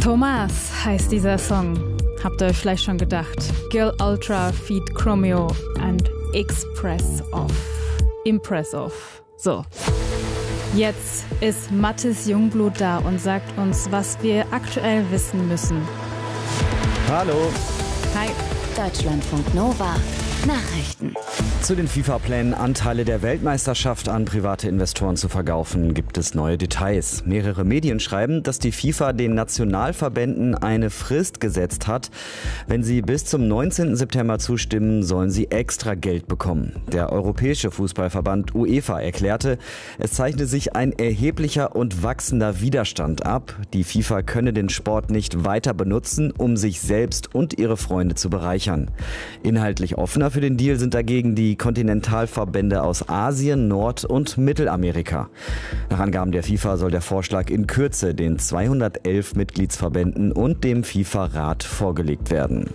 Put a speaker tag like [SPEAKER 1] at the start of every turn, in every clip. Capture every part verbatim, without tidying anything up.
[SPEAKER 1] Thomas heißt dieser Song. Habt ihr euch vielleicht schon gedacht? Girl Ultra feat. Chromeo and Express Off. Impress Off. So. Jetzt ist Mathis Jungblut da und sagt uns, was wir aktuell wissen müssen.
[SPEAKER 2] Hallo.
[SPEAKER 1] Hi.
[SPEAKER 3] Deutschlandfunk Nova. Nachrichten.
[SPEAKER 2] Zu den FIFA-Plänen, Anteile der Weltmeisterschaft an private Investoren zu verkaufen, gibt es neue Details. Mehrere Medien schreiben, dass die FIFA den Nationalverbänden eine Frist gesetzt hat. Wenn sie bis zum neunzehnten September zustimmen, sollen sie extra Geld bekommen. Der Europäische Fußballverband UEFA erklärte, es zeichne sich ein erheblicher und wachsender Widerstand ab. Die FIFA könne den Sport nicht weiter benutzen, um sich selbst und ihre Freunde zu bereichern. Inhaltlich offener für den Deal sind dagegen die Kontinentalverbände aus Asien, Nord- und Mittelamerika. Nach Angaben der FIFA soll der Vorschlag in Kürze den zweihundertelf Mitgliedsverbänden und dem FIFA-Rat vorgelegt werden.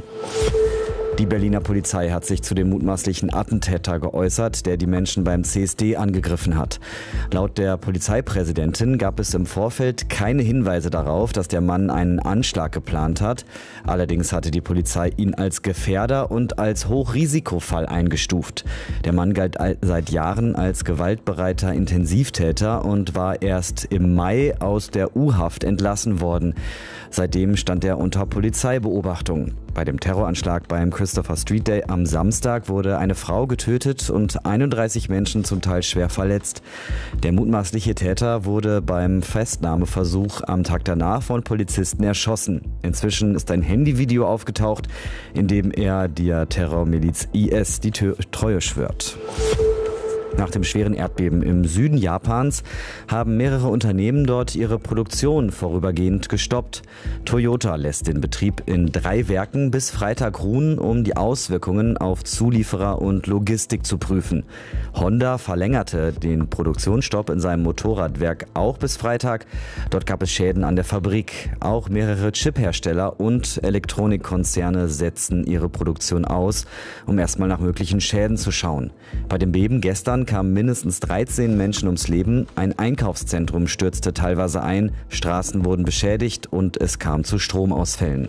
[SPEAKER 2] Die Berliner Polizei hat sich zu dem mutmaßlichen Attentäter geäußert, der die Menschen beim C S D angegriffen hat. Laut der Polizeipräsidentin gab es im Vorfeld keine Hinweise darauf, dass der Mann einen Anschlag geplant hat. Allerdings hatte die Polizei ihn als Gefährder und als Hochrisikofall eingestuft. Der Mann galt seit Jahren als gewaltbereiter Intensivtäter und war erst im Mai aus der U-Haft entlassen worden. Seitdem stand er unter Polizeibeobachtung. Bei dem Terroranschlag beim Christopher Street Day am Samstag wurde eine Frau getötet und einunddreißig Menschen zum Teil schwer verletzt. Der mutmaßliche Täter wurde beim Festnahmeversuch am Tag danach von Polizisten erschossen. Inzwischen ist ein Handyvideo aufgetaucht, in dem er der Terrormiliz I S die Treue schwört. Nach dem schweren Erdbeben im Süden Japans haben mehrere Unternehmen dort ihre Produktion vorübergehend gestoppt. Toyota lässt den Betrieb in drei Werken bis Freitag ruhen, um die Auswirkungen auf Zulieferer und Logistik zu prüfen. Honda verlängerte den Produktionsstopp in seinem Motorradwerk auch bis Freitag. Dort gab es Schäden an der Fabrik. Auch mehrere Chiphersteller und Elektronikkonzerne setzen ihre Produktion aus, um erstmal nach möglichen Schäden zu schauen. Bei dem Beben gestern kamen mindestens dreizehn Menschen ums Leben. Ein Einkaufszentrum stürzte teilweise ein, Straßen wurden beschädigt und es kam zu Stromausfällen.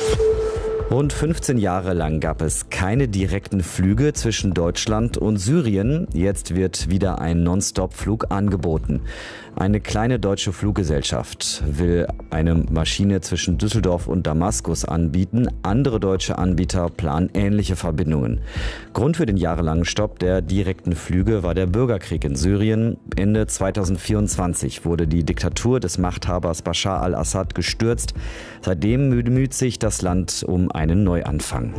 [SPEAKER 2] Rund fünfzehn Jahre lang gab es keine direkten Flüge zwischen Deutschland und Syrien. Jetzt wird wieder ein Non-Stop-Flug angeboten. Eine kleine deutsche Fluggesellschaft will eine Maschine zwischen Düsseldorf und Damaskus anbieten. Andere deutsche Anbieter planen ähnliche Verbindungen. Grund für den jahrelangen Stopp der direkten Flüge war der Bürgerkrieg in Syrien. Ende zweitausendvierundzwanzig wurde die Diktatur des Machthabers Bashar al-Assad gestürzt. Seitdem bemüht sich das Land um einen Neuanfang.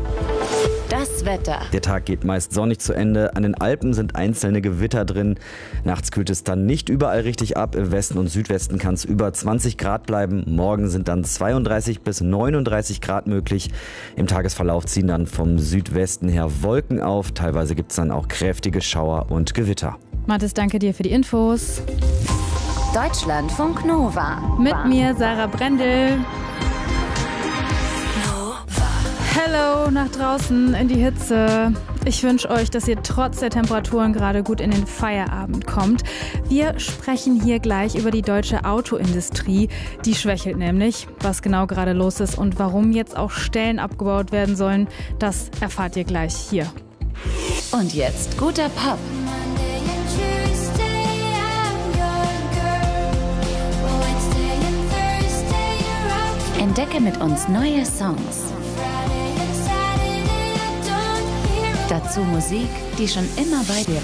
[SPEAKER 3] Das Wetter.
[SPEAKER 2] Der Tag geht meist sonnig zu Ende. An den Alpen sind einzelne Gewitter drin. Nachts kühlt es dann nicht überall richtig ab. Im Westen und Südwesten kann es über zwanzig Grad bleiben. Morgen sind dann zweiunddreißig bis neununddreißig Grad möglich. Im Tagesverlauf ziehen dann vom Südwesten her Wolken auf. Teilweise gibt es dann auch kräftige Schauer und Gewitter.
[SPEAKER 1] Mathis, danke dir für die Infos.
[SPEAKER 3] Deutschlandfunk Nova.
[SPEAKER 1] Mit mir Sarah Brendel. Hello nach draußen in die Hitze. Ich wünsche euch, dass ihr trotz der Temperaturen gerade gut in den Feierabend kommt. Wir sprechen hier gleich über die deutsche Autoindustrie. Die schwächelt nämlich. Was genau gerade los ist und warum jetzt auch Stellen abgebaut werden sollen, das erfahrt ihr gleich hier.
[SPEAKER 3] Und jetzt guter Pop. Entdecke mit uns neue Songs. Dazu Musik, die schon immer bei dir